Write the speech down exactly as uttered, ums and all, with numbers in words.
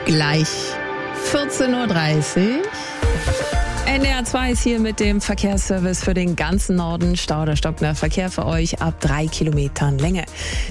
Gleich vierzehn Uhr dreißig. N D R zwei ist hier mit dem Verkehrsservice für den ganzen Norden. Stau oder stockender Verkehr für euch ab drei Kilometern Länge.